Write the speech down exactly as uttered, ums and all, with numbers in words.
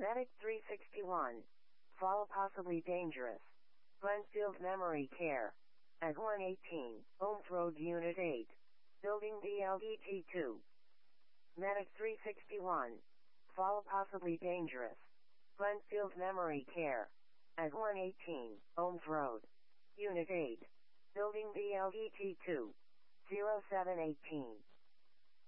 Medic three sixty-one. Fall possibly dangerous. Glenfield Memory Care. At one eighteen, Ohms Road Unit eight. Building B L D T two. Medic three sixty-one. Fall possibly dangerous. Glenfield Memory Care. At one eighteen, Ohms Road. Unit eight. Building B L D T two. zero seven one eight.